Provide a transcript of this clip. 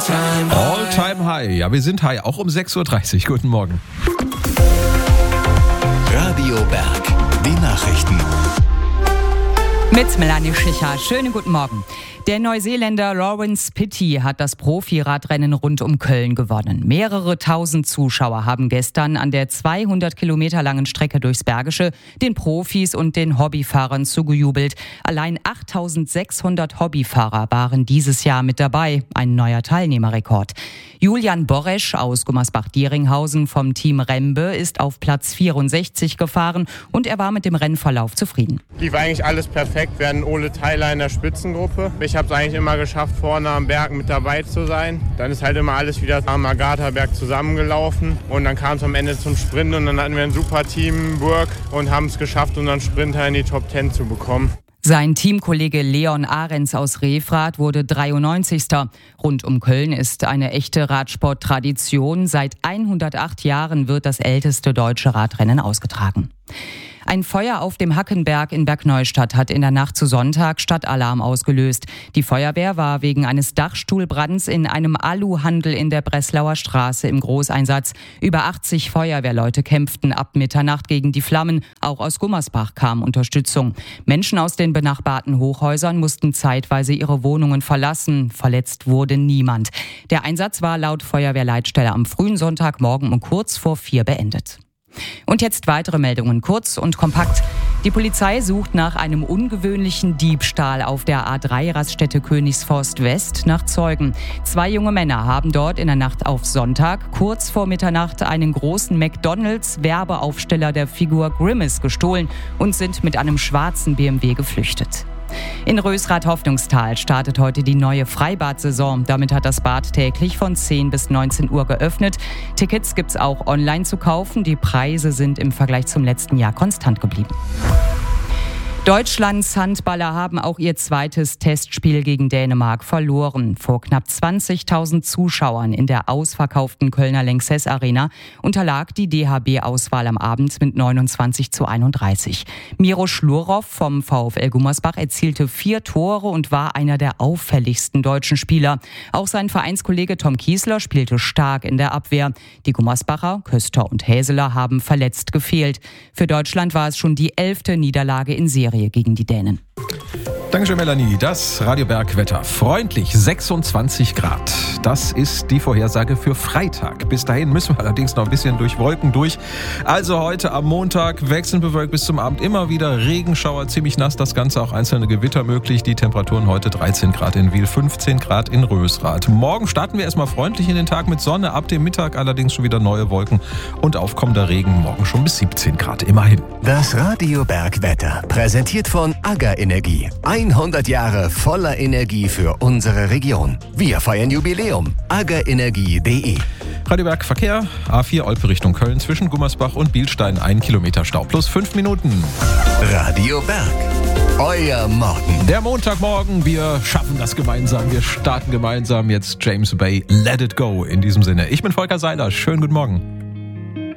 All time high. Ja, wir sind high, auch um 6.30 Uhr. Guten Morgen. Radio Berg, die Nachrichten. Mit Melanie Schicher. Schönen guten Morgen. Der Neuseeländer Lawrence Pitty hat das Profi-Radrennen rund um Köln gewonnen. Mehrere tausend Zuschauer haben gestern an der 200 Kilometer langen Strecke durchs Bergische den Profis und den Hobbyfahrern zugejubelt. Allein 8.600 Hobbyfahrer waren dieses Jahr mit dabei. Ein neuer Teilnehmerrekord. Julian Boresch aus Gummersbach-Dieringhausen vom Team Rembe ist auf Platz 64 gefahren und er war mit dem Rennverlauf zufrieden. Lief eigentlich alles perfekt. Wir hatten Ole Theiler in der Spitzengruppe. Ich habe es eigentlich immer geschafft, vorne am Berg mit dabei zu sein. Dann ist halt immer alles wieder am Agatha-Berg zusammengelaufen. Und dann kam es am Ende zum Sprint und dann hatten wir ein super Teamwork und haben es geschafft, unseren Sprinter in die Top 10 zu bekommen. Sein Teamkollege Leon Ahrens aus Refrath wurde 93. Rund um Köln ist eine echte Radsporttradition. Seit 108 Jahren wird das älteste deutsche Radrennen ausgetragen. Ein Feuer auf dem Hackenberg in Bergneustadt hat in der Nacht zu Sonntag Stadtalarm ausgelöst. Die Feuerwehr war wegen eines Dachstuhlbrands in einem Aluhandel in der Breslauer Straße im Großeinsatz. Über 80 Feuerwehrleute kämpften ab Mitternacht gegen die Flammen. Auch aus Gummersbach kam Unterstützung. Menschen aus den benachbarten Hochhäusern mussten zeitweise ihre Wohnungen verlassen. Verletzt wurde niemand. Der Einsatz war laut Feuerwehrleitstelle am frühen Sonntagmorgen um kurz vor 4 beendet. Und jetzt weitere Meldungen, kurz und kompakt. Die Polizei sucht nach einem ungewöhnlichen Diebstahl auf der A3-Raststätte Königsforst West nach Zeugen. 2 junge Männer haben dort in der Nacht auf Sonntag kurz vor Mitternacht einen großen McDonald's-Werbeaufsteller der Figur Grimace gestohlen und sind mit einem schwarzen BMW geflüchtet. In Rösrath-Hoffnungstal startet heute die neue Freibad-Saison. Damit hat das Bad täglich von 10 bis 19 Uhr geöffnet. Tickets gibt's auch online zu kaufen. Die Preise sind im Vergleich zum letzten Jahr konstant geblieben. Deutschlands Handballer haben auch ihr zweites Testspiel gegen Dänemark verloren. Vor knapp 20.000 Zuschauern in der ausverkauften Kölner Lanxess Arena unterlag die DHB-Auswahl am Abend mit 29:31. Miro Schlurow vom VfL Gummersbach erzielte 4 Tore und war einer der auffälligsten deutschen Spieler. Auch sein Vereinskollege Tom Kiesler spielte stark in der Abwehr. Die Gummersbacher, Köster und Häseler haben verletzt gefehlt. Für Deutschland war es schon die 11. Niederlage in Serie gegen die Dänen. Dankeschön, Melanie. Das Radio Berg Wetter. Freundlich, 26 Grad. Das ist die Vorhersage für Freitag. Bis dahin müssen wir allerdings noch ein bisschen durch Wolken durch. Also heute am Montag wechselnd bewölkt bis zum Abend immer wieder Regenschauer, ziemlich nass. Das Ganze auch einzelne Gewitter möglich. Die Temperaturen heute 13 Grad in Wil, 15 Grad in Rösrath. Morgen starten wir erstmal freundlich in den Tag mit Sonne. Ab dem Mittag allerdings schon wieder neue Wolken und aufkommender Regen. Morgen schon bis 17 Grad, immerhin. Das Radio Berg Wetter, präsentiert von AGA Energie. 100 Jahre voller Energie für unsere Region. Wir feiern Jubiläum. agaenergie.de. Radio Berg Verkehr, A4 Olpe Richtung Köln zwischen Gummersbach und Bielstein 1 Kilometer Stau plus 5 Minuten. Radio Berg, euer Morgen. Der Montagmorgen, wir schaffen das gemeinsam, wir starten gemeinsam. Jetzt James Bay, Let It Go in diesem Sinne. Ich bin Volker Seiler, schönen guten Morgen.